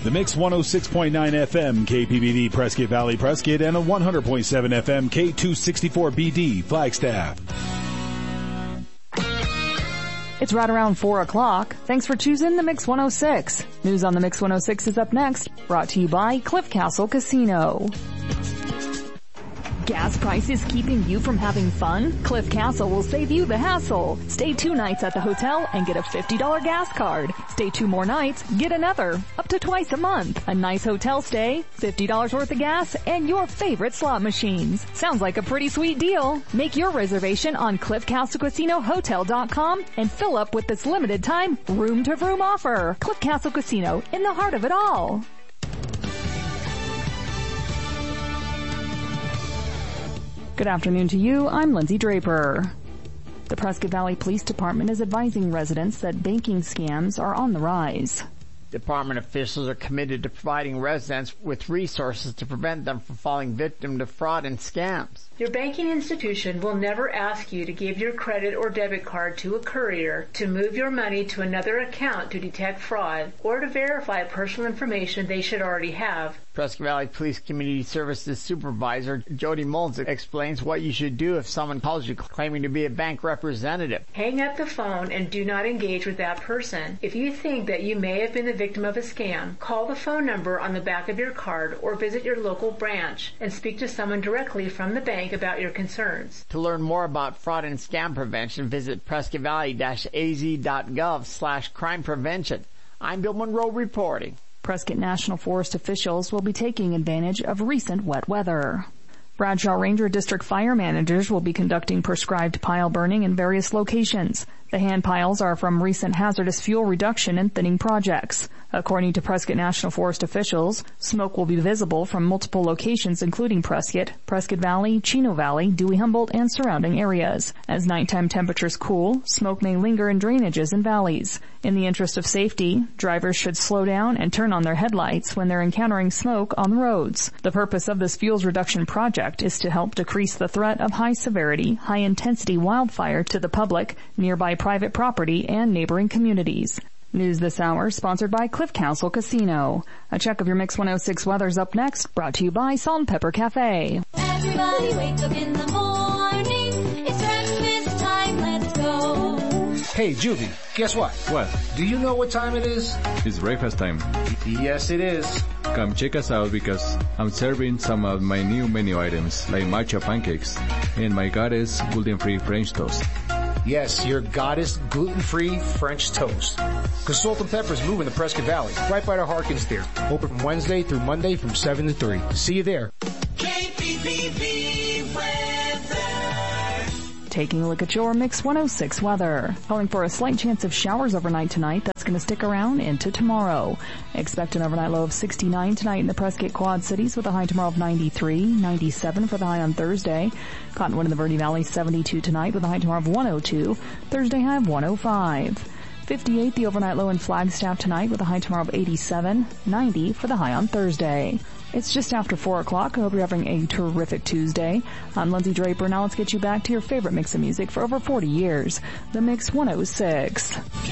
The Mix 106.9 FM KPBD Prescott Valley Prescott and a 100.7 FM K264BD Flagstaff. It's right around 4 o'clock. Thanks for choosing the Mix 106. News on the Mix 106 is up next, brought to you by Cliff Castle Casino. Gas prices keeping you from having fun? Cliff Castle will save you the hassle. Stay 2 nights at the hotel and get a $50 gas card. Stay 2 more nights, get another, up to twice a month. A nice hotel stay, $50 worth of gas, and your favorite slot machines. Sounds like a pretty sweet deal. Make your reservation on CliffCastleCasinoHotel.com and fill up with this limited time room-to-room offer. Cliff Castle Casino, in the heart of it all. Good afternoon to you. I'm Lindsay Draper. The Prescott Valley Police Department is advising residents that banking scams are on the rise. Department officials are committed to providing residents with resources to prevent them from falling victim to fraud and scams. Your banking institution will never ask you to give your credit or debit card to a courier, to move your money to another account to detect fraud, or to verify personal information they should already have. Prescott Valley Police Community Services Supervisor Jody Mullins explains what you should do if someone calls you claiming to be a bank representative. Hang up the phone and do not engage with that person. If you think that you may have been the victim of a scam, call the phone number on the back of your card or visit your local branch and speak to someone directly from the bank about your concerns. To learn more about fraud and scam prevention, visit PrescottValley-AZ.gov/crime prevention. I'm Bill Monroe reporting. Prescott National Forest officials will be taking advantage of recent wet weather. Bradshaw Ranger District fire managers will be conducting prescribed pile burning in various locations. The hand piles are from recent hazardous fuel reduction and thinning projects. According to Prescott National Forest officials, smoke will be visible from multiple locations including Prescott, Prescott Valley, Chino Valley, Dewey-Humboldt, and surrounding areas. As nighttime temperatures cool, smoke may linger in drainages and valleys. In the interest of safety, drivers should slow down and turn on their headlights when they're encountering smoke on the roads. The purpose of this fuels reduction project is to help decrease the threat of high-severity, high-intensity wildfire to the public, nearby private property, and neighboring communities. News this hour sponsored by Cliff Castle Casino. A check of your Mix 106 weather's up next, brought to you by Salt and Pepper Cafe. Everybody wake up in the morning. It's breakfast time, let's go. Hey, Juvie, guess what? What? Do you know what time it is? It's breakfast time. Yes, it is. Come check us out because I'm serving some of my new menu items like matcha pancakes and my goddess gluten-free French toast. Yes, your goddess gluten-free French toast. Because Salt and Pepper's moving to Prescott Valley, right by the Harkins Theater. Open from Wednesday through Monday from 7 to 3. See you there. KPPV weather. Taking a look at your Mix 106 weather. Calling for a slight chance of showers overnight tonight. That's going to stick around into tomorrow. Expect an overnight low of 69 tonight in the Prescott Quad Cities with a high tomorrow of 93, 97 for the high on Thursday. Cottonwood in the Verde Valley 72 tonight with a high tomorrow of 102, Thursday high of 105. 58 the overnight low in Flagstaff tonight with a high tomorrow of 87, 90 for the high on Thursday. It's just after 4 o'clock. I hope you're having a terrific Tuesday. I'm Lindsay Draper. Now let's get you back to your favorite mix of music for over 40 years. The Mix 106.